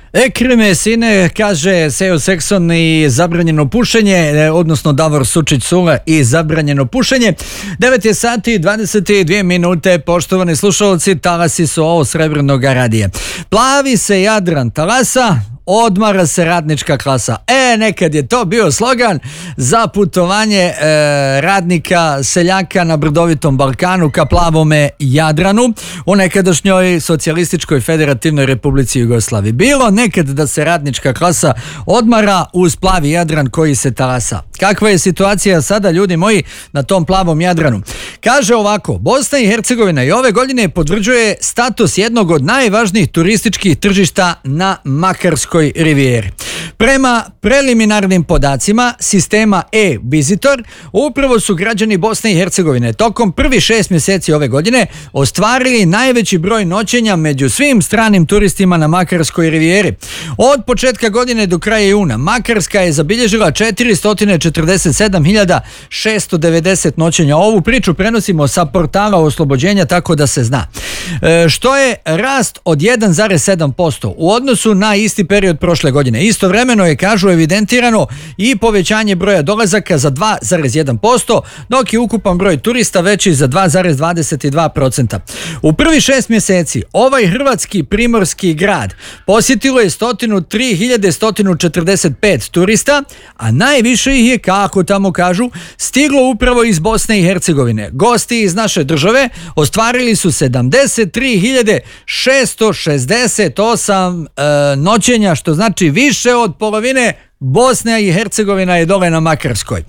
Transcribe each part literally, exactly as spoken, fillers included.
Ekrime sine, kaže Seo Sekson i zabranjeno pušenje, odnosno Davor Sučić-Sula i zabranjeno pušenje. devet je sati i dvadeset dvije minute, poštovani slušalci, talasi su ovo Srebrnog radija. Plavi se Jadran talasa, odmara se radnička klasa. E, nekad je to bio slogan za putovanje e, radnika, seljaka na brdovitom Balkanu ka plavome Jadranu u nekadašnjoj socijalističkoj federativnoj Republici Jugoslaviji. Bilo nekad da se radnička klasa odmara uz plavi Jadran koji se talasa. Kakva je situacija sada, ljudi moji, na tom plavom Jadranu? Kaže ovako, Bosna i Hercegovina i ove godine potvrđuje status jednog od najvažnijih turističkih tržišta na Makarskoj rivijeri. Prema preliminarnim podacima sistema e-Visitor, upravo su građani Bosne i Hercegovine tokom prvih šest mjeseci ove godine ostvarili najveći broj noćenja među svim stranim turistima na Makarskoj rivijeri. Od početka godine do kraja juna Makarska je zabilježila četiristo četrdeset sedam hiljada šesto devedeset noćenja. Ovu priču prenosimo sa portala Oslobođenja, tako da se zna. E, što je rast od jedan zarez sedam posto u odnosu na isti period prošle godine. Istovremeno je, kažu, evidentirano i povećanje broja dolazaka za dva zarez jedan posto, dok je ukupan broj turista veći za dva zarez dvadeset dva posto. U prvi šest mjeseci ovaj hrvatski primorski grad posjetilo je sto tri hiljade sto četrdeset pet turista, a najviše ih je, kako tamo kažu, stiglo upravo iz Bosne i Hercegovine. Gosti iz naše države ostvarili su sedamdeset tri hiljade šesto šezdeset osam e, noćenja, što znači više od polovine Bosne i Hercegovina je dole na Makarskoj.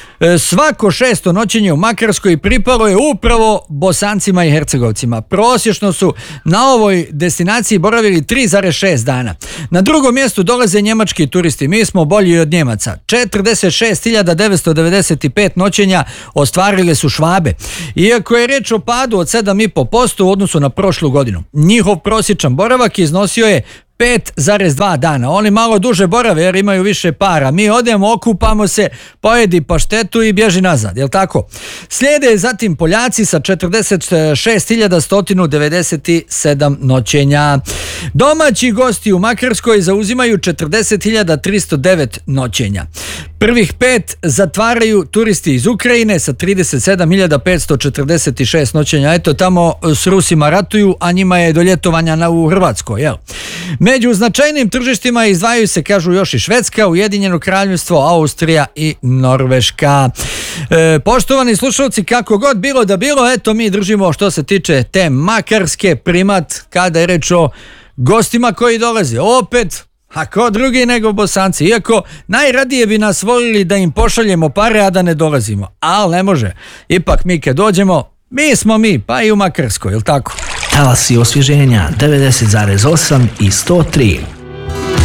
Svako šesto noćenje u Makarskoj pripalo je upravo Bosancima i Hercegovcima. Prosječno su na ovoj destinaciji boravili tri zarez šest dana. Na drugom mjestu dolaze njemački turisti. Mi smo bolji od Njemaca. četrdeset šest hiljada devetsto devedeset pet noćenja ostvarile su Švabe. Iako je riječ o padu od sedam zarez pet posto u odnosu na prošlu godinu. Njihov prosječan boravak iznosio je pet zarez dva dana. Oni malo duže borave jer imaju više para. Mi odemo, okupamo se, pojedi paštetu i bježi nazad, jel tako? Slijede zatim Poljaci sa četrdeset šest hiljada sto devedeset sedam noćenja. Domaći gosti u Makarskoj zauzimaju četrdeset hiljada tristo devet noćenja. Prvih pet zatvaraju turisti iz Ukrajine sa trideset sedam hiljada petsto četrdeset šest noćenja. Eto, tamo s Rusima ratuju, a njima je do ljetovanja na, u Hrvatskoj, jel? Među značajnim tržištima izdvajaju se, kažu, još i Švedska, Ujedinjeno Kraljevstvo, Austrija i Norveška. E, poštovani slušalci, kako god bilo da bilo, eto, mi držimo, što se tiče te Makarske, primat kada je reč o gostima koji dolaze. Opet, a ko drugi nego Bosanci, iako najradije bi nas volili da im pošaljemo pare, a da ne dolazimo. Ali ne može. Ipak mi kad dođemo, mi smo mi, pa i u Makarskoj, jel tako? Talasi osvježenja devedeset zarez osam i sto tri.